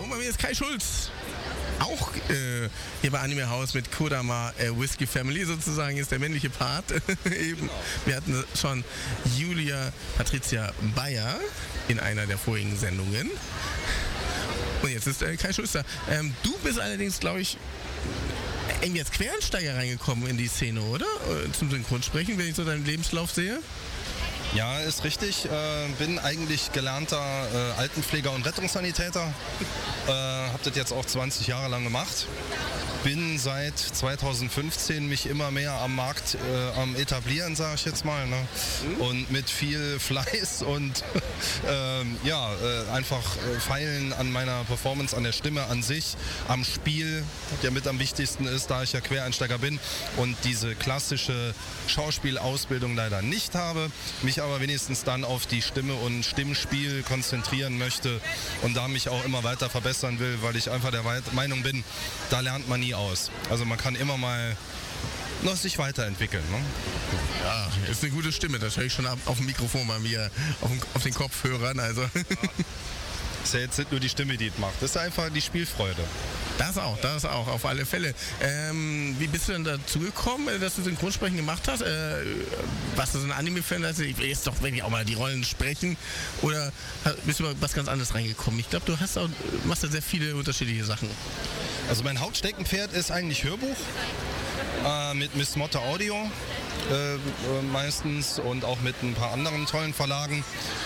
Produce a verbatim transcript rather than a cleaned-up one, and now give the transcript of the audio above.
und bei mir ist Kai Schulz. Auch äh, hier bei Anime House mit Kodama äh, Whisky Family sozusagen ist der männliche Part. Eben. Wir hatten schon Julia Patricia Bayer in einer der vorigen Sendungen. Und jetzt ist äh, Kai Schulz da. Ähm, du bist allerdings, glaube ich, irgendwie als Quereinsteiger reingekommen in die Szene, oder? Äh, zum Synchronsprechen, wenn ich so deinen Lebenslauf sehe. Ja, ist richtig. Äh, bin eigentlich gelernter äh, Altenpfleger und Rettungssanitäter. Äh, hab das jetzt auch zwanzig Jahre lang gemacht. Bin seit zweitausendfünfzehn mich immer mehr am Markt äh, am etablieren, sage ich jetzt mal. Ne? Mhm. Und mit viel Fleiß und äh, ja, äh, einfach äh, feilen an meiner Performance, an der Stimme an sich, am Spiel, was ja mit am wichtigsten ist, da ich ja Quereinsteiger bin und diese klassische Schauspielausbildung leider nicht habe, mich aber wenigstens dann auf die Stimme und Stimmspiel konzentrieren möchte und da mich auch immer weiter verbessern will, weil ich einfach der Meinung bin, da lernt man nie aus. Also man kann immer mal noch sich weiterentwickeln. Ne? Ja, ist eine gute Stimme. Das höre ich schon auf dem Mikrofon bei mir, auf, dem, auf den Kopfhörern. Also. Ja. Ist ja jetzt nicht nur die Stimme, die es macht. Das ist einfach die Spielfreude. Das auch, das auch, auf alle Fälle. Ähm, wie bist du denn dazu gekommen, dass du Synchronsprechen gemacht hast? Äh, warst du so ein Anime-Fan? Also ich will jetzt doch wirklich auch mal die Rollen sprechen. Oder bist du über was ganz anderes reingekommen? Ich glaube, du hast auch, machst da sehr viele unterschiedliche Sachen. Also mein Hauptsteckenpferd ist eigentlich Hörbuch. Äh, mit Miss Motte Audio äh, meistens und auch mit ein paar anderen tollen Verlagen.